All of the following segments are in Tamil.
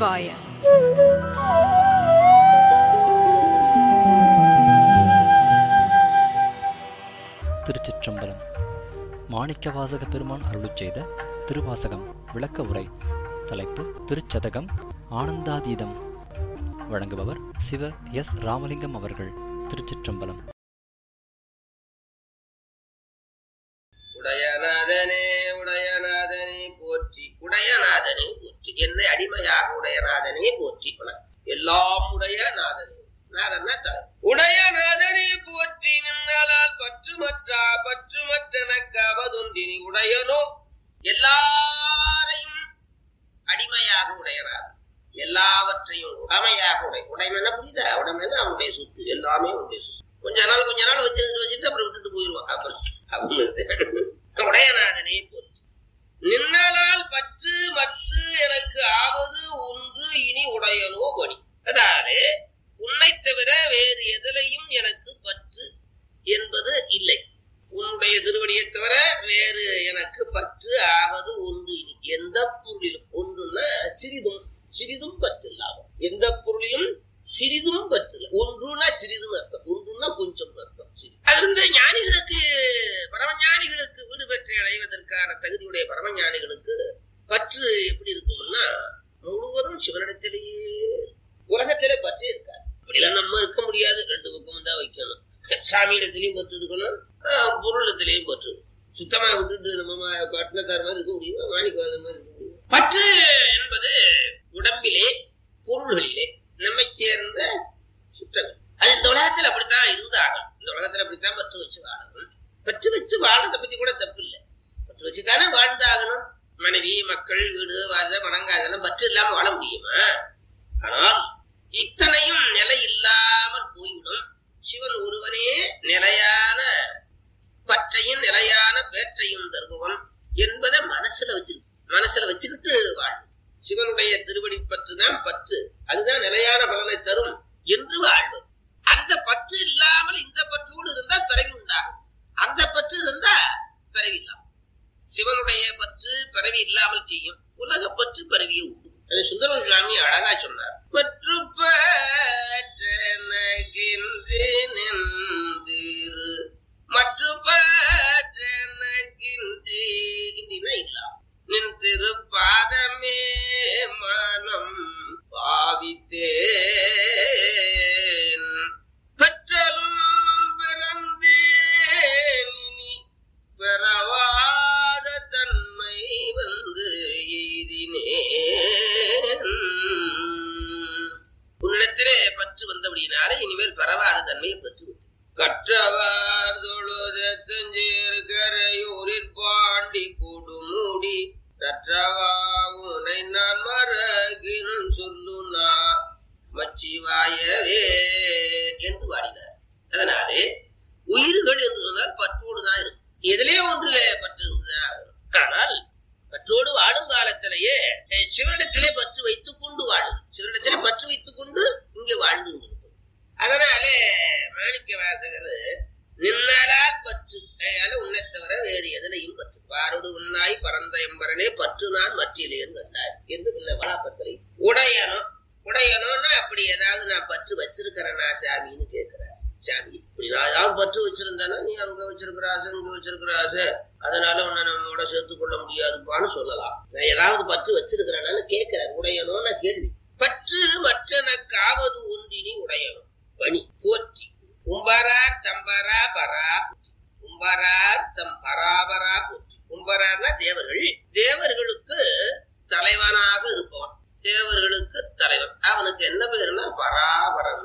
நமசிவாய. திருச்சிற்றம்பலம். மாணிக்கவாசக பெருமான் அருளிச் செய்த திருவாசகம் விளக்க உரை. தலைப்பு திருச்சதகம் ஆனந்தாதீதம். வழங்குபவர் சிவ எஸ் ராமலிங்கம் அவர்கள். திருச்சிற்றம்பலம். உடையநாதனே உடையநாதனே போற்றி, உடையநாதனே போற்றி, என்னை அடிமையாக உடையநாதனே போற்றி. எல்லாம் உடைய நாதனே, நாதன்னா தலை. உடையநாதனே போற்றி, நின்னாலால் பற்றுமற்றா பற்றுமற்றனக்காவதொன்றினி உடையனோ. எல்லாரையும் அடிமையாக உடையநாதன், எல்லாவற்றையும் உடைமையாக உடைமைன்னா புரியுதா? உடைமைன்னா அவனுடைய சொத்து, எல்லாமே அவனுடைய சொத்து. கொஞ்ச நாள் வச்சுட்டு அப்புறம் விட்டுட்டு போயிடுவான். அப்புறம் உடையநாதனே போற்றி, நின்னாலால் பற்று மற்ற எனக்கு ஆவது ஒன்று இனி உடையனோ பணி. அதாவது உன்னை தவிர வேறு எதிலையும் எனக்கு பற்று என்பது இல்லை. உன்னுடைய திருவடியை தவிர வேறு எனக்கு பற்று ஆவது ஒன்று இனி. எந்த பொருளிலும், ஒன்றுன்னா சிறிதும் சிறிதும் பற்று இல்லாமல், எந்த பொருளிலும் சிறிதும் பற்று. ஒன்றுனா சிறிதும் அர்த்தம், ஒன்றுனா கொஞ்சம் அர்த்தம். அது வந்து ஞானிகளுக்கு, பரமஞானிகளுக்கு, வீடு பெற்று அடைவதற்கான தகுதியுடைய பரமஞானிகளுக்கு பற்று எப்படி இருக்கும்னா, முழுவதும் சிவனிடத்திலேயே, உலகத்திலே பற்று இருக்காது. அப்படிலாம் நம்ம இருக்க முடியாது. ரெண்டு பக்கமும் தான் வைக்கணும். சாமியிடத்திலையும் பற்று இருக்கணும், பொருளத்திலையும் பற்று. சுத்தமா விட்டுட்டு நம்ம பட்டினத்தார் மாதிரி இருக்க முடியுமா? மாணிக்கவாத மாதிரி இருக்க முடியும்? பற்று என்பது உடம்பிலே, பொருள்களிலே நம்மை சேர்ந்த சுற்றங்கள். அது இந்த உலகத்தில் அப்படித்தான் இருந்தாகணும். இந்த உலகத்துல அப்படித்தான் பற்று வச்சு வாழணும். பற்று வச்சு வாழ்றதை பத்தி கூட தப்பு இல்லை. பற்று வச்சுதானே வாழ்ந்தாகணும். மனைவி, மக்கள், வீடு, வாச, வணங்காதெல்லாம் பற்று இல்லாம வாழ முடியுமா? ஆனால் இத்தனையும் நிலை இல்லாமல் போய்விடும். சிவன் ஒருவனே நிலையான பற்றையும் நிலையான பேற்றையும் தருபவன் என்பதை மனசுல வச்சுக்கிட்டு வாழும். சிவனுடைய திருவடி பற்றுதான் பற்று, அதுதான் நிலையான பலனை தரும் என்று வாழ்வோம். அந்த பற்று இல்லாமல் இந்த பற்றோடு இருந்தா பிறவி உண்டாகும். அந்த பற்று இருந்தா பிறவி இல்லாமல், சிவனுடைய பற்று பிறவி இல்லாமல் செய்யும். உலக பற்று பிறவியை உண்டு. அது சுந்தர சுவாமி அழகா சொன்னார். பற்று மற்ற இல்லாம் நின் திருப்பாதமே மனம் பாவித்தேன். பெற்றலும் பிறந்தேன் இனி பெறவாத தன்மை வந்து எய்தினேன். உன்னிடத்திலே பற்று வந்தபடினாலே இனிமேல் பெறவாத தன்மையை பெற்று கற்றவர் தொழுதஞ்சேர் கரையூரில் பாண்டி கொடுமூடி கற்றவா உனை நான் மறகினும் சொல்லுனா மச்சிவாயவே என்று பாடினார். அதனாலே உயிர்கள் என்று சொன்னால் பற்றோடுதான் இருக்கும். எதிலே ஒன்றுல பற்று இருந்துதான். ஆனால் பற்றோடு வாழும் காலத்திலேயே சிவனிடத்திலே பற்று வைத்துக் கொண்டு வாழும். சிவனிடத்திலே பற்று வைத்துக் கொண்டு இங்கே வாழ்ந்து கொண்டிருக்கும். அதனாலே மாணிக்க வாசகர் நின்னாலால் பற்று, அதனால உன்னை தவிர வேறு எதிலையும் பற்று. பாரோடு உன்னாய் பரந்த எம்பரனே பற்று நான் மற்றிலேன்னு கண்டார் என்று வளாப்பத்திலே. உடையனோன்னா அப்படி ஏதாவது நான் பற்று வச்சிருக்கிறேனா சாமின்னு கேட்கிறார். சாமி இப்படி நான் ஏதாவது பற்று வச்சிருந்தேன்னா, நீ அங்க வச்சிருக்கிற ஆசை, இங்க வச்சிருக்கிற ஆசை, அதனால உன்னை நம்மோட சேர்த்துக் கொள்ள முடியாதுப்பான்னு சொல்லலாம். நான் ஏதாவது பற்று வச்சிருக்கிறேன்னு கேட்கிறேன். உடையனோன்னா கேள்வி. பற்று மற்றனக்காவது ஒன்றினி உடையனோ பணி போற்றி. கும்பரார் தம்பரா பரா, கும்பரார் தம் பராபரா போற்றி. கும்பரார்னா தேவர்கள், தேவர்களுக்கு தலைவனாக இருப்பவன், தேவர்களுக்கு தலைவன். அவனுக்கு என்ன பேருன்னா பராபரன்.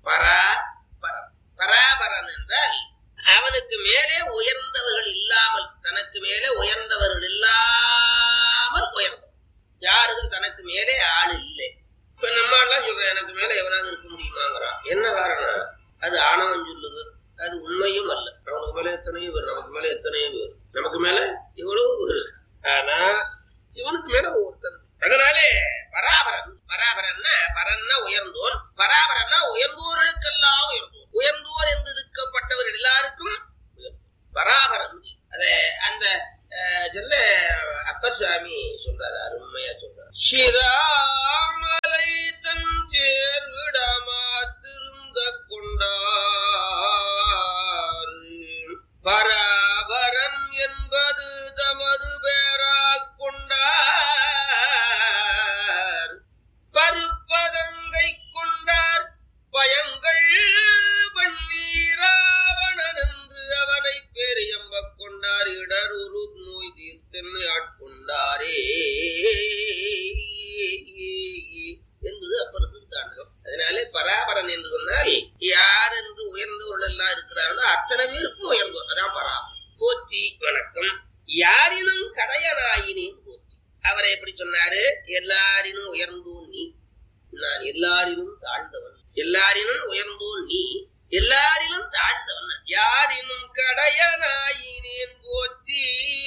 பராபரன் என்றால் அவனுக்கு மேலே உயர்ந்தவர்கள் இல்லாமல், தனக்கு மேலே உயர்ந்தவர்கள் இல்லாமல் உயர்ந்தவன். யாருக்கும் தனக்கு மேலே ஆள் இல்லை. இப்ப நம்ம எல்லாம் சொல்றேன், எனக்கு மேல எவனாவது இருக்க முடியுமாங்கிறான். என்ன காரணம்? அது ஆணவம் சொல்லுது. அது உண்மையும் அல்ல. அவனுக்கு மேல எத்தனையோ பேர், நமக்கு மேல எத்தனையோ பேர், நமக்கு மேல இவ்வளவு பேர். ஆனா இவனுக்கு மேல ஒருத்தன். அதனாலே பராபரன்னா பரன்னா உயர்ந்தோன், பராபரன்னா உயர்ந்தோர்களுக்கெல்லாம் உயர்ந்தோன். உயர்ந்தோர் என்று இருக்கப்பட்டவர்கள் எல்லாருக்கும் பராபரன். அத அந்த சொல்ல அப்பர் சுவாமி சொல்றாரு, அருமையா சொல்றாரு. ஸ்ரீராம நான் எல்லாரிலும் தாழ்ந்தவன், எல்லாரிலும் உயர்ந்தோன் நீ, எல்லாரிலும் தாழ்ந்தவன். யாரினும் கடையனாயினேன் போற்றி,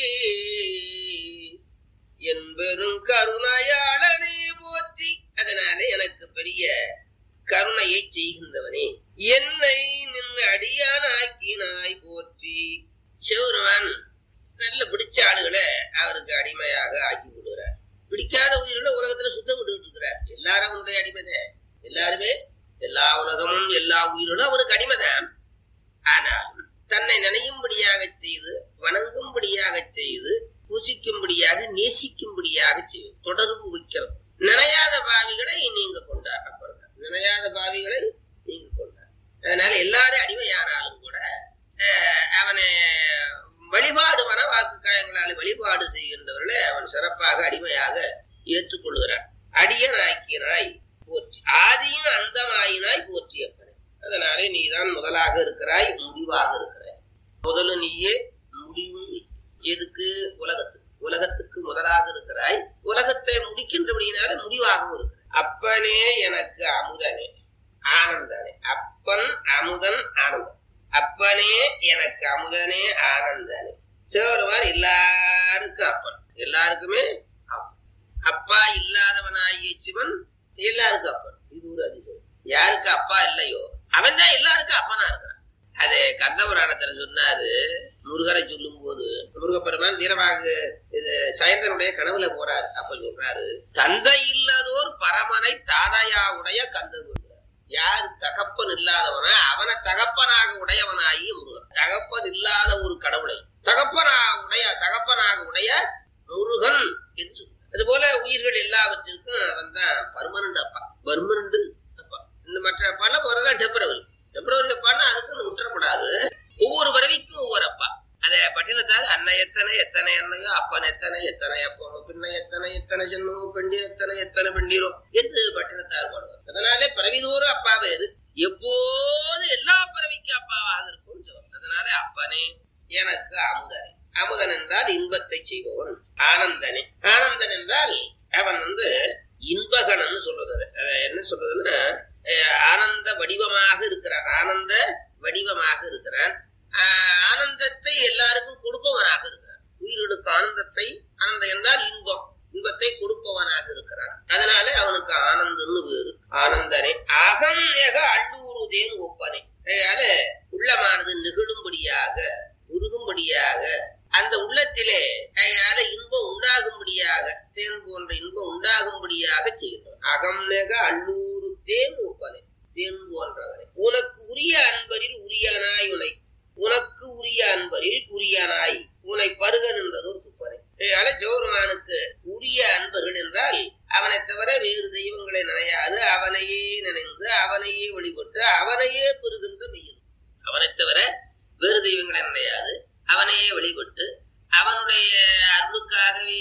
என் பெரும் கருணையாளனே போற்றி. அதனாலே எனக்கு பெரிய கருணையை செய்கின்றவனே, என்னை நின் அடியானாக்கினாய் போற்றி. சிவருமான் நல்ல பிடிச்ச ஆளுகளை அவருக்கு அடிமையாக ஆக்கி விடுகிறார். பிடிக்காத உயிரில உலகத்துல சுத்தம் விட்டு இருக்கிறார். எல்லாரும் அவனுடைய அடிமைதான். எல்லாருமே, எல்லா உலகமும் எல்லா உயிரிலும் அவருக்கு அடிமைதான். ஆனால் தன்னை நினையும்படியாக செய்து, வணங்கும்படியாக செய்து, பூசிக்கும்படியாக, நேசிக்கும்படியாக செய்வது, தொடர்பு வைக்கிறது. நினையாத பாவிகளை நீங்க கொண்டார். அப்புறம் நினையாத பாவிகளை நீங்க கொண்டார். அதனால எல்லாரும் அடிமையானாலும் கூட அவனை வழிபாடு மன வாக்கு காயங்களால் வழிபாடு செய்கின்றவர்களை அவன் சிறப்பாக அடிமையாக ஏற்றுக்கொள்கிறான். அடியனாக்கினாய் போற்றி, ஆதியும் அந்தமாயினாய் போற்றி அப்பனே. அதனாலே நீதான் முதலாக இருக்கிறாய், முடிவாக இருக்கிறாய். முதலும் நீயே, முடிவும் நீ. எதுக்கு? உலகத்துக்கு. உலகத்துக்கு முதலாக இருக்கிறாய், உலகத்தை முடிக்கின்றபடியினால முடிவாகவும் இருக்கிறாய். அப்பனே எனக்கு அமுதனே ஆனந்தனே. அப்பன் அமுதன் ஆனந்தன். அப்பனே எனக்கு அமுதனே ஆனந்தனே. சிவருமான் எல்லாருக்கும் அப்பன், எல்லாருக்குமே அப்பன். அப்பா இல்லாதவனாகிய சிவன் எல்லாருக்கும் அப்பன். இது ஒரு அதிசயம். யாருக்கு அப்பா இல்லையோ அவன் தான் எல்லாருக்கும் அப்பனா இருக்கிறான். அது கந்தபுராணத்துல சொன்னாரு. முருகரை சொல்லும் போது முருகப்பெருமான் வீரவாகு இது சயந்தனுடைய கனவுல போறாரு. அப்ப சொல்றாரு, தந்தை இல்லாதோர் பரமனை தாதையா உடைய கந்தன். யாரு தகப்பன் இல்லாதவனா அவனை தகப்பனாக உடையவனாகி முருகன். தகப்பன் இல்லாத ஒரு கடவுளை தகப்பனாக உடைய முருகன் என்று. அதுபோல உயிர்கள் எல்லாவற்றிற்கும் அவன் தான் பர்மனண்ட் அப்பா, பர்மனண்ட் அப்பா. இந்த மற்ற பல போறதான் டெம்பரவரி அப்பான்னா அதுக்குன்னு விட்டுறக்கூடாது. ஒவ்வொரு பறவைக்கும் ஒவ்வொரு அப்பா. அத பட்டினத்தால் அன்னை எத்தனை எத்தனை அன்னையோ, அப்பன் எத்தனை எத்தனை அப்போ, பின்ன எத்தனை எத்தனை ஜென்மமோ, பெண்டீர் எத்தனை எத்தனை பெண்டீரோ என்று பட்டினத்தால் பாடுவார். அதனாலே பறவைதோறும் அப்பா வேறு, எப்போது எல்லா பறவைக்கும் அப்பாவாக இருக்கும். அதனால அப்பனே எனக்கு அமுதனே. அமுதன் என்றால் இன்பத்தை செய்பவன். ஆனந்தனே. ஆனந்தன் என்றால் அவன் இன்பகணன்னு சொல்றது. என்ன சொல்றதுன்னா, ஆனந்த வடிவமாக இருக்கிறான். ஆனந்த வடிவமாக இருக்கிறான். ஆனந்தத்தை எல்லாருக்கும் கொடுப்பவனாக இருக்கிறான். உயிர்களுக்கு ஆனந்தத்தை, ஆனந்தம் என்றால் இன்பம், இன்பத்தை கொடுப்பவனாக இருக்கிறான். அதனால அவனுக்கு ஆனந்தன்னு வேறு. ஆனந்தனே. அகம் ஏக அள்ளூருதேன் ஒப்பனை. அதனால உள்ளமானது நெகிழும்படியாக, உருகும்படியாக, அந்த உள்ளத்திலே அதனால இன்பம் உண்டாகும்படியாக, தேன் போன்ற இன்பம் உண்டாகும்படியாக செய்கிறோம். அகம் நெக அள்ளூரு தேன் ஒப்பனை. தேன் போன்றவனை. உனக்கு உரிய அன்பரில் உரியனாய் உனை. உனக்கு உரிய அன்பரில் உரியனாய் உனை பருகன் என்றது ஒரு துப்பனை. ஜோருமானுக்கு உரிய அன்பர்கள் என்றால் அவனை தவிர வேறு தெய்வங்களை நினையாது, அவனையே நினைந்து, அவனையே வழிபட்டு, அவனையே பெறுகின்ற மெய்யன். அவனை தவிர வேறு தெய்வங்களை நினையாது, அவனையே வழிபட்டு, அவனுடைய அருளுக்காகவே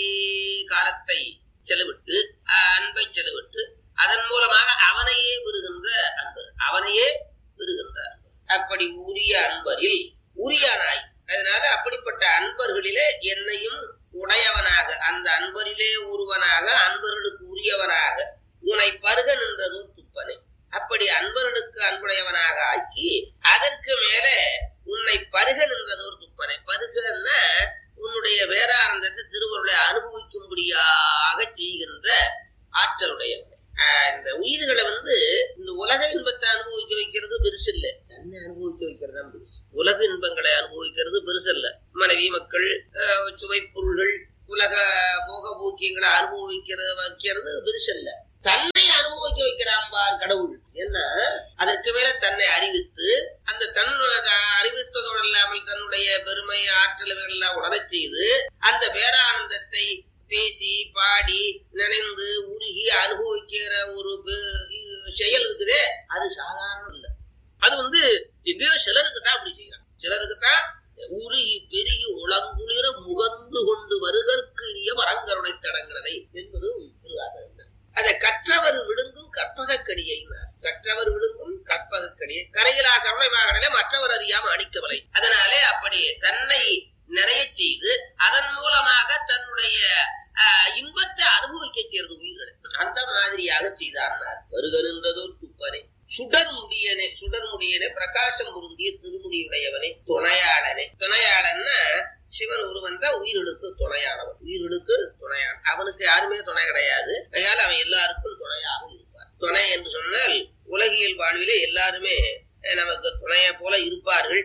காலத்தை செலவிட்டு, அன்பை செலவிட்டு, அதன் மூலமாக அவனையே பெறுகின்ற அன்பர், அவனையே பெறுகின்ற அன்பர். அப்படி உரிய அன்பரில் உரியனாய். அதனால அப்படிப்பட்ட அன்பர்களிலே என்னையும் உடையவனாக, அந்த அன்பரிலே ஒருவனாக, அன்பர்களுக்கு உரியவனாக உன்னை பருகன் என்றதொரு துப்பனை. அப்படி அன்பர்களுக்கு அன்புடையவனாக ஆக்கி, அதற்கு மேல உன்னை பருகன் என்றதொரு துப்பனை. பருகன்னா உன்னுடைய வேறானந்தத்தை திருவருளை அனுபவிக்கும்படியாக செய்கின்ற ஆற்றலுடையவன். இந்த உயிர்களை இந்த உலக இன்பத்தை அனுபவிக்க வைக்கிறது பெருசு இல்ல, தன்னை அனுபவிக்க வைக்கிறது தான் பெருசு. உலக இன்பங்களை அனுபவிக்கிறது பெருசு இல்ல. மனைவி, மக்கள், சுவை பொருள்கள், உலக போக போக்கியங்களை வைக்கிறது பெருசு இல்ல. தன்னை அனுபவிக்க வைக்கிறான் கடவுள். ஏன்னா அதற்கு மேல தன்னை அறிவித்து, அந்த தன் அறிவித்ததோடு இல்லாமல் தன்னுடைய பெருமை ஆற்றல்கள் எல்லாம் உணரச் செய்து, அந்த பேரானந்தத்தை பேசி பாடி நினைந்து உருகி அனுபவிக்கிற ஒரு செயல் இருக்குதே, அது சாதாரணம் இல்லை. அது எங்கேயோ சிலருக்கு தான் அப்படி செய்யலாம். சிலருக்கு தான் உருகி பெருகி உளங்குளிர முகந்து கொண்டு வருகற்கு இனிய வரங்கருணை தடங்களை என்பது திருவாசகம். அதை கற்றவர் விழுங்கும் கற்பகக்கடியை, கற்றவர் விழுங்கும் கற்பகக்கடியை, கரையிலா கருணைமாகலே மற்றவர் அறியாம அடிக்கவலை. அதனாலே அப்படி தன்னை நிறைய செய்து, அதன் மூலமாக தன்னுடைய இன்பத்தை அனுபவிக்க செய்யறது உயிர்களை. அந்த மாதிரியாக செய்தார். வருக நின்றதோர் துப்பனே, சுடர் முடியனே, பிரகாசம் பொருந்திய திருமுடியுடையவனே, துணையாளனே. துணையாளன்னா சிவன் ஒருவன் தான் உயிர்களுக்கு துணையானவன். உயிர்களுக்கு துணையான். அவனுக்கு யாருமே துணை கிடையாது. அதனால அவன் எல்லாருக்கும் துணையாக இருப்பான். துணை என்று சொன்னால் உலகியல் வாழ்விலே எல்லாருமே நமக்கு துணைய போல இருப்பார்கள்.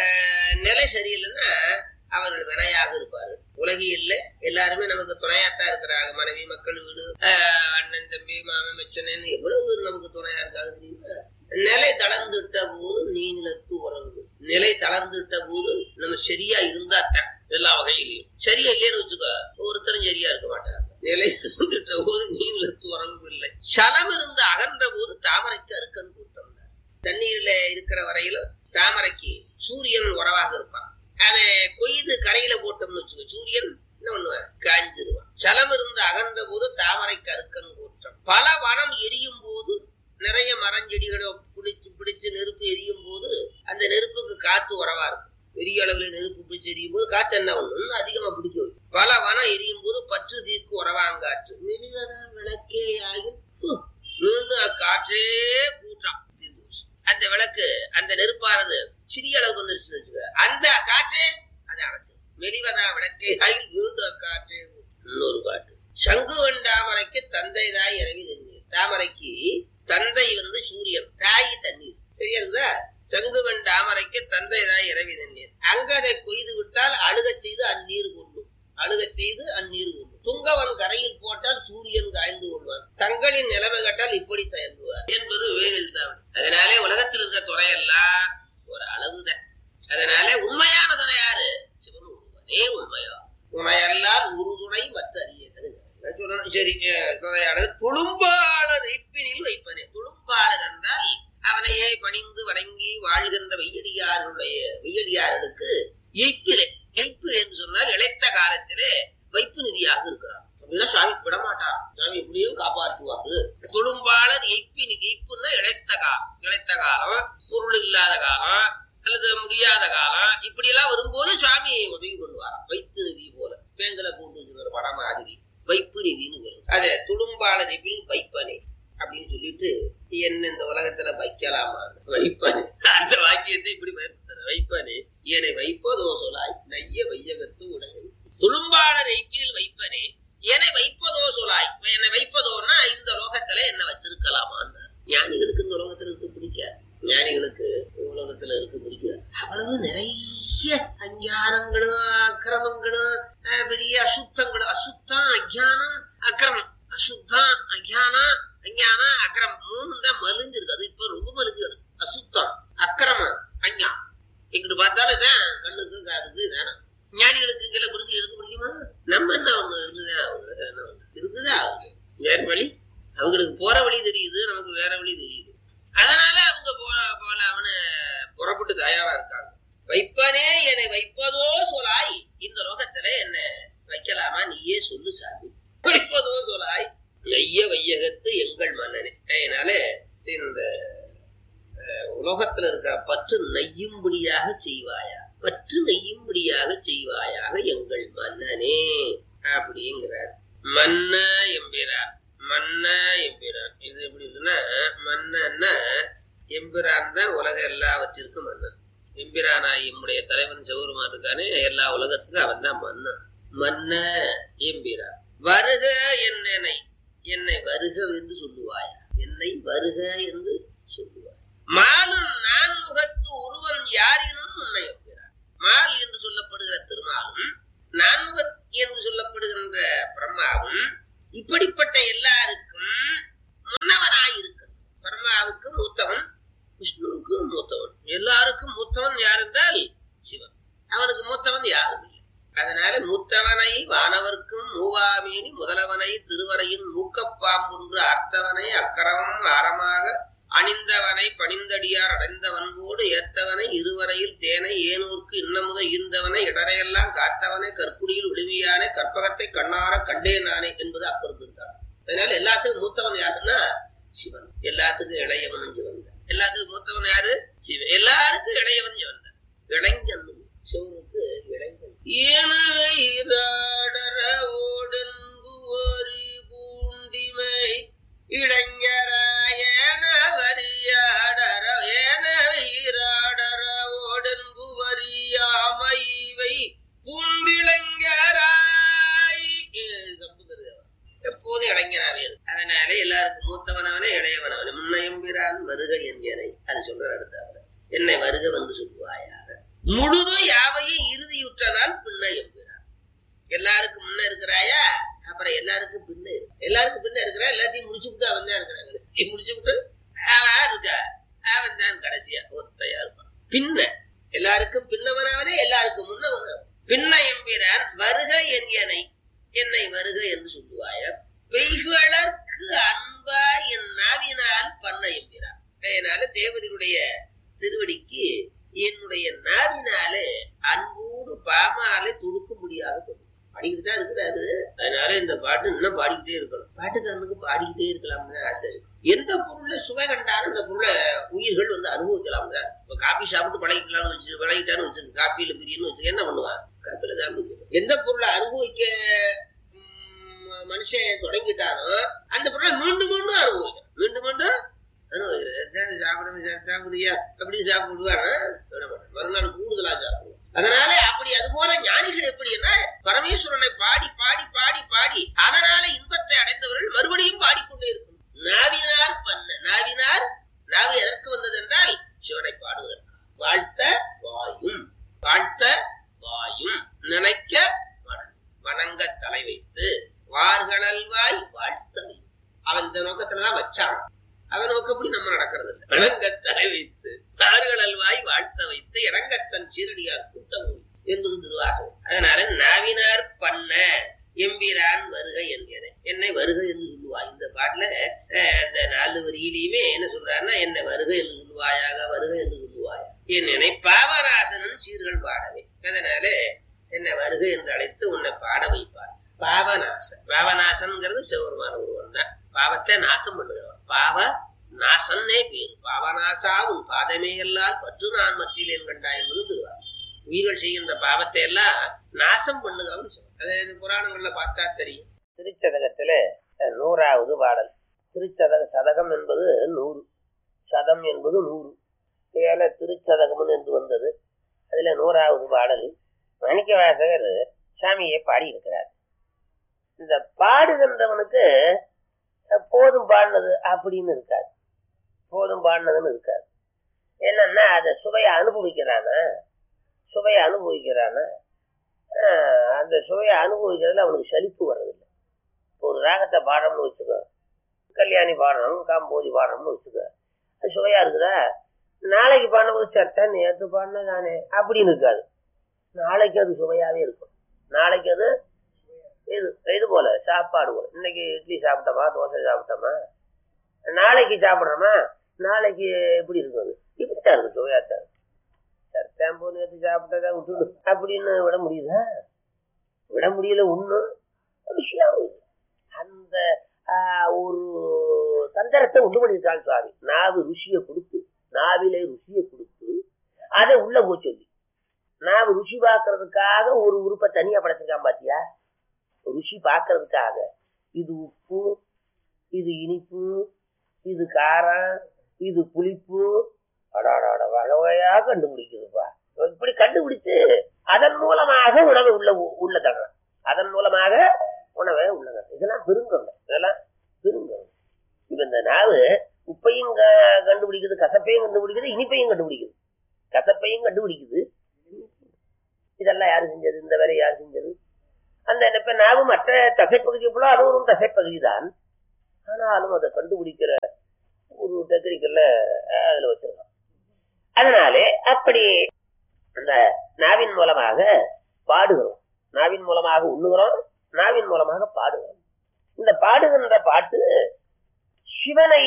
நிலை சரியில்லைன்னா அவர்கள் வினையாக இருப்பார்கள். உலகியல்ல எல்லாருமே நமக்கு துணையாத்தான் இருக்கிறாங்க. மனைவி, மக்கள், வீடு, அண்ணன், தம்பி, மாமன், மச்சனன், எவ்வளவு பேர் நமக்கு துணையா இருக்காங்க. நிலை தளர்ந்துட்ட போது நீ நிலத்து உறவு. நிலை தளர்ந்துட்ட போது நம்ம சரியா இருந்தாத்தான் எல்லா வகையிலையும். சரியா இல்லைன்னு வச்சுக்கோ, ஒருத்தரும் சரியா இருக்க மாட்டாங்க. நிலை தளர்ந்துட்ட போது நீ நிலத்து உறவு இல்லை. சலம் இருந்து அகன்ற போது தாமரைக்கு அறுக்கன் கூட்டம். தண்ணீர்ல இருக்கிற வரையிலும் தாமரைக்கு சூரியன் உறவாக இருப்பான். அவன் கொய்து கரையில போட்டோம்னு வச்சுக்கோ, சூரியன் என்ன பண்ணுவான், காஞ்சிருவான். சலம் இருந்து அகன்ற போது தாமரைக்கு அறுக்கன் கூட்டம். பல வனம் எரியும் போது, நிறைய மரஞ்செடிகளை பிடிச்சு நெருப்பு எரியும் போது அந்த நெருப்புக்கு காத்து உறவா இருக்கும். பெரிய அளவுல நெருப்பு பிடிச்சு எரியும் போது காத்து என்ன ஒண்ணு அதிகமா பிடிக்க வைக்கும். பல வனம் எரியும் போது பற்று தீர்க்கு உறவாங்காற்று. மெழுகதான் விளக்கே ஆகும் மீண்டும் அக்காற்றே கூற்றான். அந்த விளக்கு, அந்த நெருப்பானது சிறிய அளவுக்கு வந்துருச்சுன்னு வச்சுக்க, அந்த காற்றே அதை அணைச்சு. மெலிவதா விளக்கே ஆகில் மீண்டும் அக்காற்றே. இன்னொரு பாட்டு, சங்கு தாமரைக்கு தந்தை தாய் இறங்கி தண்ணீர். தாமரைக்கு தந்தை சூரியன், தாய் தண்ணீர். சரியா இருக்குதா? சங்குவன் தாமரைக்கு தந்தை தாய் இறவி தண்ணீர். அங்க அதை கொய்து விட்டால் அழுக செய்து அந்நீர் கொள்ளும். அழுக செய்து அந்நீர் கொள்ளும். துங்கவன் கரையில் போட்டால் சூரியன் காய்ந்து கொள்வான். தங்களின் நிலைமை கேட்டால் இப்படி தயங்குவார் என்பது வேலில் தான். அதனாலே உலகத்தில் இருக்க துறையெல்லாம் ஒரு அளவுதான். அதனாலே உண்மையான துணை யாரு? சிவன் ஒருவனே உண்மையா. துணையெல்லாம் உறுதுணை மற்ற அறியது சொல்லணும். சரி, துணையானது துளும்பாளர் இப்பினில் வைப்பனே. துளும்பாளர் என்றால் அவனையே பணிந்து வணங்கி வாழ்கின்ற வெய்யடியார்களுக்கு எய்ப்பிலே. எய்ப்பிலே என்று சொன்னால் இழைத்த காலத்திலே வைப்பு நிதியாக இருக்கிறார். அப்படின்னா சுவாமி விடமாட்டார். சுவாமி எப்படியும் காப்பாற்றுவாரு. துளும்பாளர் எய்ப்பினி. எய்ப்புன்னா இழைத்த காலம், பொருள் இல்லாத காலம் அல்லது முடியாத காலம், இப்படி எல்லாம் வரும்போது சுவாமி உதவி பண்ணுவாராம். வைப்பு நிதி போல பேங்கலை போட்டு வச்சுக்கிற படம் மாதிரி வைப்பு நிதினு வரும். அதே துளும்பாளர் வைப்பனே அப்படின்னு சொல்லிட்டு என்ன இந்த உலகத்துல வைக்கலாமா? வைப்பனே. அந்த வாக்கியத்தை இப்படி வைப்பனே என்னை வைப்பதோ சொலாய் நைய வையகத்து உலகை. துளும்பாளர் எய்ப்பினில் வைப்பனே என்னை வைப்பதோ சொலாய். என்னை வைப்பதோன்னா இந்த லோகத்துல என்ன வச்சிருக்கலாமான்னு. ஞானிகளுக்கு இந்த உலகத்துல இருக்க பிடிக்காது. ஞானிகளுக்கு உலகத்துல இருக்க பிடிக்காது. அவ்வளவு நிறைய அஞ்ஞானங்களும் அக்கிரமங்களும் பெரிய அசுத்தங்களும். அசுத்தம், அஜானம், அக்கிரமம். அசுத்தம், அஜானம், அஞ்ஞானம், அக்கிரமம் மூணு தான் மலிஞ்சிருக்கு. அது இப்ப ரொம்ப மலிஞ்சிருக்கு. அசுத்தம், அக்கிரமம், அஞ்ஞானம். இங்கிட்டு பார்த்தாலும் தான் கண்ணுக்கு காதுக்கு தானே. ஞானிகளுக்கு கீழே பிடிக்க எடுக்க முடியுமா? நம்ம என்ன ஒண்ணு இருக்குதா? வேற வழி. அவங்களுக்கு போற வழி தெரியுது, நமக்கு வேற வழி தெரியுது. அதனால அவங்க போல அவனு புறப்பட்டு தயாரா இருக்காங்க. வைப்பனே என்னை வைப்பதோ சொலாய். இந்த லோகத்துல என்ன வைக்கலாமா? நீயே சொல்லு சாமி. வைப்பதோ சொலாய் நெய்ய வையகத்து எங்கள் மன்னனே. அதனால இந்த உலோகத்துல இருக்கிற பற்று நெய்யும்படியாக செய்வாயா, பற்று நெய்யும்படியாக செய்வாயாக எங்கள் மன்னனே அப்படிங்கிறார். மன்ன எம்பிரான், மன்ன எம்பிரான். இது எப்படி இருக்குன்னா, மன்னன்னா எம்பிரான் தான் உலக எல்லாவற்றிற்கும் மன்னன். எம்பிரானாய் எம்முடைய தலைவன் சிவபெருமான் இருக்கானே, எல்லா உலகத்துக்கும் அவன் தான் மன்னன். மன்ன எம்பிரான். வருக என்னை, என்னை வருக என்று சொல்லுவாயா, என்னை வருக என்று சொல்லுவாய். மாலும் நான் முகத்து ஒருவன் யாரினும் உன்னை எம்பிரான். மால் என்று சொல்லப்படுகிற திருமாலும் நான்முக என்று சொல்லப்படுகின்ற பிரம்மாவும் இப்படிப்பட்ட எல்லாருக்கும் முன்னவனாயிருக்கிறான். பிரம்மாவுக்கு மூத்தவன், விஷ்ணுவுக்கு மூத்தவன், எல்லாருக்கும் மூத்தவன் யார் என்றால் சிவன். அவனுக்கு மூத்தவன் யாரும் இல்லை. அதனால மூத்தவனை வானவர்க்கும் மூவாமேனி முதலவனை திருவரையின் மூக்கப்பாம்பொன்று அர்த்தவனை அக்கரமும் ஆரமாக அணிந்தவனை பணிந்தடியார் அடைந்தவன்போடு ஏத்தவனை இருவரையில் தேனை ஏனூர்க்கு இன்னமுத ஈர்ந்தவனை இடரையெல்லாம் காத்தவனை கற்குடியில் விழுமியானே கற்பகத்தை கண்ணார கண்டே நானே என்பது அப்பொழுதுதான். அதனால எல்லாத்துக்கும் மூத்தவன் யாருன்னா சிவன். எல்லாத்துக்கும் இளையவனும் சிவன் தான். எல்லாத்துக்கும் மூத்தவன் யாரு? சிவன். எல்லாருக்கும் இளையவன் சிவன் தான். இளைஞன் சிவனுக்கு இளைஞன். ஏனவை ஓடன் ஒரு பூண்டிமை இளைஞராயன வரியாடர ஏன வீராடர ஓடன்பு வரியாமைவை பூண்டிளைஞராய் எப்போது இளைஞராவே இருக்கு. அதனால எல்லாருக்கும் மூத்தவனவனே இளையவனவனே முன்னையம்பிரான் வருக என்யனை அது சொல்ற அடுத்த என்னை வருக வந்து சொல்லுவாயாக முழுதும் யாவையும் இறுதியுற்றனால் பின்ன எம்பிரான். எல்லாருக்கும் முன்ன இருக்கிறாயா, அப்புறம் எல்லாருக்கும் பின்ன எல்லாருக்கும் பின்ன இருக்கிறா. எல்லாத்தையும் முடிச்சுட்டு அவன் தான் இருக்கிறாங்க. முடிச்சுட்டு அவன் இருக்கா, அவன் தான் கடைசியா ஒத்தையா இருப்பான். பின்ன எல்லாருக்கும் பின்னவனவனே எல்லாருக்கும் முன்னவன் பின்ன எம்பிரான் வருக என்யனை என்னை வருக என்று சொல்லுவாய பெய்களற்கு அன்பா என் நாவினால் பண்ண எம்பிரான். அதனால தேவதையுடைய திருவடிக்கு என்னுடைய நாவினாலே அன்போடு பாமாலே துடுக்க முடியாது பாடிக்கிட்டு தான் இருக்கிறாரு. அதனால இந்த பாட்டு இன்னும் பாடிக்கிட்டே இருக்கணும். பாட்டுக்காரனுக்கு பாடிக்கிட்டே இருக்கலாம்னு ஆசை இருக்கு. எந்த பொருள்ல சுவை கண்டாலும் அந்த பொருளை உயிர்கள் வந்து அனுபவிக்கலாம் தான். இப்ப காபி சாப்பிட்டு பழகிக்கலாம்னு வச்சு பழகிட்டான்னு வச்சுருக்கு, காப்பியில பிரியன்னு வச்சுக்க என்ன பண்ணுவான், காப்பியில தான் பிரியும். எந்த பொருளை அனுபவிக்க மனுஷன் தொடங்கிட்டாரோ அந்த பொருளை மீண்டும் மீண்டும் அனுபவிக்கிறான், மீண்டும் மீண்டும் அனுபவிக்கிறேன். சாப்பிடுறியா அப்படி சாப்பிடுவானா மறுநாள் கூடுதலா சாப்பிடுவான். அதனால அப்படி அது போல ஞானிகள் எப்படின்னா பரமேஸ்வரனை பாடி பாடி பாடி பாடி அதனால இன்பத்தை அடைந்தவர்கள் மறுபடியும் பாடிக்கொண்டே இருக்கும். நாவினார் பண்ண நாவினார் நாவு எதற்கு வந்தது என்றால் சிவனை பாடுவதற்கு. வாழ்த்த வாயும் வாழ்த்த வாயும் நினைக்க வணங்க தலை வைத்து வார்களல்வாய் வாழ்த்த வைத்து அவன் இந்த நோக்கத்துலதான் வச்சான். அவன் நோக்கப்படி நம்ம நடக்கிறது இல்லை. வணங்க தலை வைத்து வார்களல்வாய் வாழ்த்த வைத்து இறங்கத்தன் சீரடியார் கூட்டம் என்பது திருவாசகம். அதனால நாவினார் பண்ண எம்பிரான் வருக என்கிறேன் என்னை வருக என்று சொல்லுவாய். இந்த பாட்டுல இந்த 4 வரியிலையுமே என்ன சொல்றாருன்னா என்னை வருக என்று சொல்லுவாயாக வருக என்று சொல்லுவாயா என் என்னை பாவநாசனன் சீர்கள் பாடவே. அதனால என்னை வருக என்று அழைத்து உன்னை பாட வைப்பார். பாவநாசன் பாவநாசன்ங்கிறது சிவபெருமான ஒருவன் தான். பாவத்தை நாசம் பண்ணுகிறவன் பாவ நாசன்னே பேரு. பாவநாசா உன் பாதமே எல்லால் பற்று நான் மற்றிலேன் கண்டா என்பது திருவாசகம். உயிர்கள் செய்கின்ற பாவத்தை எல்லாம் நாசம் பண்ணுகிறவன் சொல்லுவான். அது புராணங்கள்ல பார்த்தா தெரியும். திருச்சதகத்துல 100வது பாடல். திருச்சதக சதகம் என்பது 100, சதம் என்பது 100. ஏல திருச்சதகம் என்று வந்தது. அதுல 100வது பாடல் மாணிக்கவாசகர் சாமியை பாடி இருக்கிறார். இந்த பாடுகின்றவனுக்கு போதும் பாடினது அப்படின்னு இருக்காது, போதும் பாடினதுன்னு இருக்காது. என்னன்னா அதை சுவையை அனுபவிக்கிறானா, சுவையை அனுபவிக்கிறானா, அந்த சுவையை அனுபவிக்கிறதுல அவனுக்கு சலிப்பு வர்றதில்லை. ஒரு ராகத்தை பாடணும்னு வச்சுக்கோ, கல்யாணி பாடணும் காம்போதி பாடணும்னு வச்சுக்கோ, அது சுவையா இருக்குதா. நாளைக்கு பாடும்போது சட்டை நேற்று பாடினா தானே அப்படின்னு இருக்காது. நாளைக்கு அது சுவையாவே இருக்கும். நாளைக்கு அது இது போல சாப்பாடு போல. இன்னைக்கு இட்லி சாப்பிட்டோமா தோசை சாப்பிட்டோமா, நாளைக்கு சாப்பிட்றோமா நாளைக்கு எப்படி இருக்கும், இப்படித்தான் இருக்கு, சுவையாத்தான் இருக்கு. சட்டை நேற்று சாப்பிட்டதா விட்டுடு அப்படின்னு விட முடியுதா, விட முடியல. ஒன்றும் விஷயம் அந்த ஒரு தந்திரத்தை உண்டு பண்ணியிருக்காங்க சுவாமி. நாவு ருசியை கொடுத்து, நாவிலே ருசியை கொடுத்து அதை உள்ள போய் சொல்லி, நாவு ருசி பார்க்கறதுக்காக ஒரு உறுப்பை தனியா படைச்சிருக்கான் பாத்தியா. ருசி பார்க்கறதுக்காக இது உப்பு, இது இனிப்பு, இது காரம், இது புளிப்பு, அடாடாட வகையா கண்டுபிடிக்குதுப்பா. இப்படி கண்டுபிடிச்சு அதன் மூலமாக உணவை உள்ள தரணும், அதன் மூலமாக உணவை உள்ள தரணும். இதெல்லாம் பெருங்கொள்ள, இதெல்லாம் பெருங்கொள்ள. இப்ப இந்த நாவு உப்பையும் கண்டுபிடிக்குது, கசப்பையும் கண்டுபிடிக்குது, இனிப்பையும் கண்டுபிடிக்குது, கசப்பையும் கண்டுபிடிக்குது. இதெல்லாம் யாரு செஞ்சது, இந்த வேலையை யாரு செஞ்சது? அந்த இப்ப நாவு மற்ற தசைப்பகுதி போல அது ஒரு தசைப்பகுதி தான். ஆனாலும் அதை கண்டுபிடிக்கிற ஒரு டெக்னிக்கல்ல அதுல வச்சிருக்கோம். அதனாலே அப்படி அந்த நாவின் மூலமாக பாடுகிறோம், நாவின் மூலமாக உண்ணுகிறோம், நாவின் மூலமாக பாடுகிறோம். இந்த பாடுகின்ற பாட்டு சிவனை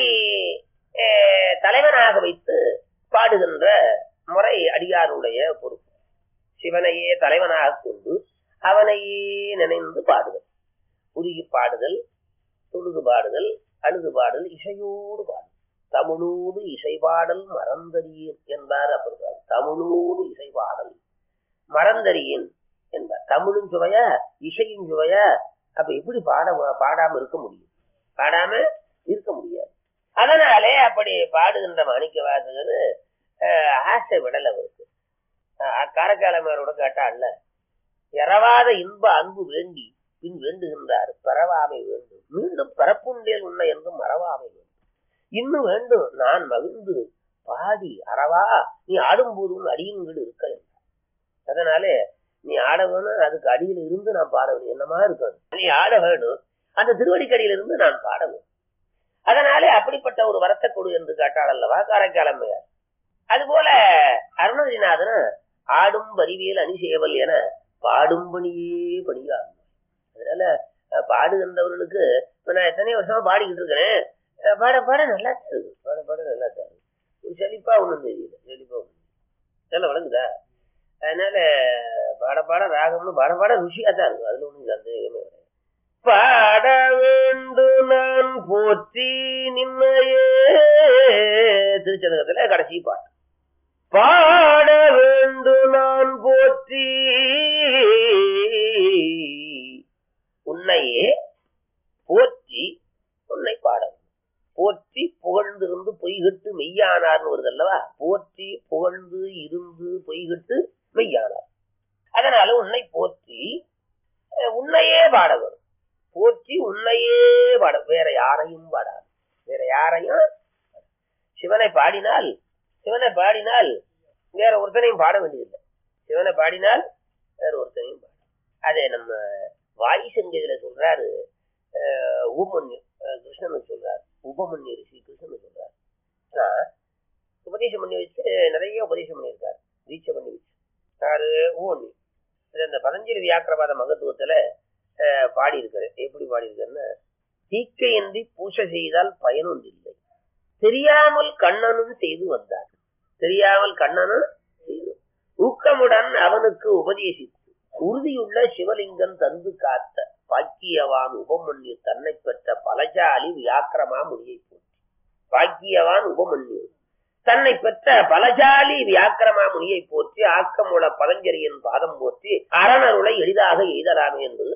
தலைவனாக வைத்து பாடுகின்ற முறை அடியாருடைய பொறுப்பு. சிவனையே தலைவனாக கொண்டு அவனையே நினைந்து பாடுதல், உருகி பாடுதல், தொழுது பாடுதல், அழுது பாடல், இசையோடு பாடல். தமிழோடு இசை பாடல் மறந்தறியேன் என்பார். அப்படி தமிழோடு இசை பாடல் மறந்தறியேன் என்பார். தமிழும் சுவையா, இசையும் சுவையா, அப்ப எப்படி பாடாம இருக்க முடியும்? பாடாம இருக்க முடியாது. அதனாலே அப்படி பாடுகின்ற மாணிக்கவாசகர் ஆசை விடல் அவருக்கு. காரைக்காலமையாரோட கேட்டான்ல, எறவாத இன்ப அன்பு வேண்டி பின் வேண்டுகின்றார் பெறவாமை வேண்டும், மீண்டும் பிறப்புண்டேல் உன்னை என்றும் மறவாமை வேண்டும், இன்னும் வேண்டும் நான் மகிழ்ந்து பாடி அறவா நீ ஆடும்போதும் அடியின் வீடு இருக்க என்றார். அதனாலே நீ ஆட வேணும், அதுக்கு அடியில் இருந்து நான் பாட வேணும். என்னமா இருக்கணும், நீ ஆட வேணும், அந்த திருவடிக்கடியில இருந்து நான் பாட வேணும். அதனாலே அப்படிப்பட்ட ஒரு வரத்தை கொடு என்று கேட்டாள் அல்லவா காரைக்காலமையார். அதுபோல அருணகிரிநாதன் ஆடும் வரிவியல் அணிசேவல் என பாடும் பணியே பணியாகும். அதனால பாடுகின்றவர்களுக்கு இப்ப நான் எத்தனை வருஷமா பாடிக்கிட்டு இருக்கிறேன், பாட பாட நல்லா இருக்கு, பாட பாட நல்லா இருக்கு. ஒரு செழிப்பா ஒண்ணும் தெரியல, செழிப்பா ஒண்ணு நல்லா வழங்குதா. அதனால பாட பாட ராகம்னு பாட பாட ருசியா தான் இருக்கும், அதுல ஒண்ணும் சந்தேகமே கிடையாது. பாட வேண்டு நான் போற்றி நின்னையே, திருச்சதகத்துல கடைசி பாட்டு. பாட வேண்டு நான் போற்றி உன்னையே போற்றி உன்னை பாட, போற்றி புகழ்ந்திருந்து பொய்கட்டு மெய்யானார்னு வருது அல்லவா. போற்றி புகழ்ந்து இருந்து பொய்கட்டு மெய்யானார். அதனால உன்னை போற்றி உன்னையே பாட வரும். போற்றி உன்னையே பாட, வேற யாரையும் பாடாது, வேற யாரையும். சிவனை பாடினால் வேற ஒருத்தனையும் பாட வேண்டியதில்லை. சிவனை பாடினால் வேற ஒருத்தனையும் பாட. அதே நம்ம வாயு சங்கீதத்துல சொல்றாரு, உபமன்யு கிருஷ்ணன் சொல்றாரு, உபமன்யு ரிஷி கிருஷ்ணன் சொல்றாரு. உபதேசம் பண்ணி வச்சு நிறைய உபதேசம் பண்ணியிருக்காரு, தீட்சை பண்ணி வச்சு. யாரு? உபமன்யு. இந்த பதஞ்சலி வியாக்கிரபாத மகத்துவத்துல பாடி இருக்காரு. எப்படி பாடி இருக்காருன்னா, தீக்கையின்றி பூசை செய்தால் பயனொன்றில்லை, தெரியாமல் கண்ணனும் செய்து வந்தார், தெரியாமல் கண்ணனும் செய்து ஊக்கமுடன் அவனுக்கு உபதேசித்து உறுதியுள்ள சிவலிங்கம் தந்து காத்த பாக்கியவான் உபமன்யு தன்னை பெற்ற பலஜாலி வியாக்கிரமா முனியை போற்றி. பாக்கியவான் உபமன்யு தன்னை பெற்ற பலஜாலி வியாக்கிரமா முனியை போற்றி, ஆக்கமுள்ள பதஞ்சலியின் பாதம் போற்றி அரணருளை எளிதாக எய்தலாமே என்பது.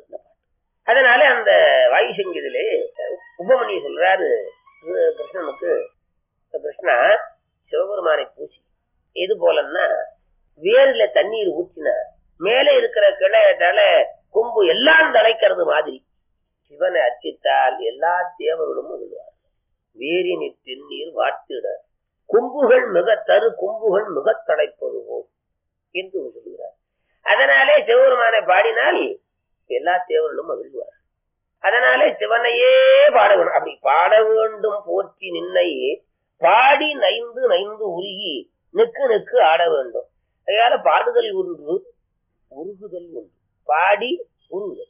அதனால அந்த வாயு சங்கீதிலே உபமன்யு சொல்றாரு கிருஷ்ணனுக்கு, கிருஷ்ணா சிவபெருமானை பூசி எது போலன்னா, வேர்ல தண்ணீர் ஊற்றின மேலே இருக்கிற கிளை தலை கொம்பு எல்லாம் தலைக்கிறது மாதிரி சிவனை அர்ச்சித்தால் எல்லா தேவர்களும் மகிழ்வார். வேரினில் தென்னீர் வாட்டிட கொம்புகள் மிக தரு கொம்புகள் மிக தடைப்பது போல் என்று சொல்கிறார். அதனாலே சிவபெருமானை பாடினால் எல்லா தேவர்களும் மகிழ்வார். அதனாலே சிவனையே பாட வேண்டும். அப்படி பாட வேண்டும் போற்றி நின்னையே பாடி நைந்து நைந்து உருகி நெக்கு நெக்கு ஆட வேண்டும். அதனால பாடுதல் ஒன்று, உருகுதல் ஒன்று. பாடி உருகுதல்,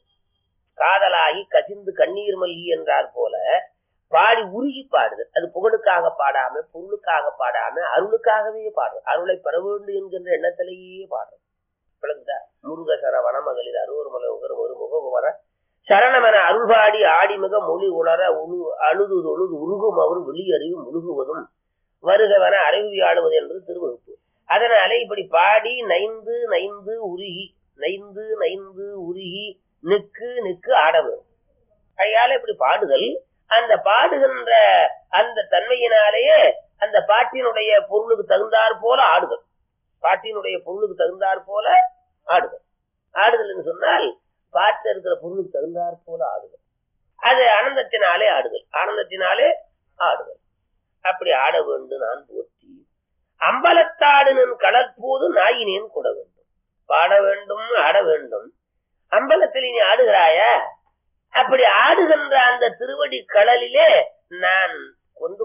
காதலாகி கசிந்து கண்ணீர் மல்லி என்றார் போல பாடி உருகி பாடுதல். அது புகழுக்காக பாடாம, பொருளுக்காக பாடாம, அருளுக்காகவே பாடுறது. அருளை பெற வேண்டும் என்கின்ற எண்ணத்திலேயே பாடுறது. விளங்குதா? முருகசர வனமகளிர் அருவருமலை உகரும் ஒரு முகவர சரணமென அருள்பாடி ஆடிமிக மொழி உணர அழுது தொழுது உருகும் அவர் வெளியறிவு முழுகுவதும் வருகவன அறிவி ஆடுவது என்பது திருவகுப்பு. அதனாலே இப்படி பாடி நைந்து நைந்து உருகி, நைந்து நைந்து உருகி நிற்கு நிற்கு ஆட வேண்டும். அதனால இப்படி பாடுதல், அந்த பாடுகின்ற அந்த தன்மையினாலேயே அந்த பாட்டினுடைய பொருளுக்கு தகுந்தாற் போல ஆடுதல், பாட்டினுடைய பொருளுக்கு தகுந்தாற் போல ஆடுதல். ஆடுதல் என்று சொன்னால் பாட்டு இருக்கிற பொருளுக்கு தகுந்தாற் போல ஆடுதல். அது ஆனந்தத்தினாலே ஆடுதல், ஆனந்தத்தினாலே ஆடுதல். அப்படி ஆட வேண்டும் நான் போற்றி. அம்பலத்தாடுனன் கடற்போது நாயினேன் கொட வேண்டும். பாட வேண்டும், ஆட வேண்டும். அம்பலத்தில் நீ ஆடுகிறாயா? அப்படி ஆடுகின்ற அந்த திருவடி கடலிலே நான் கொண்டு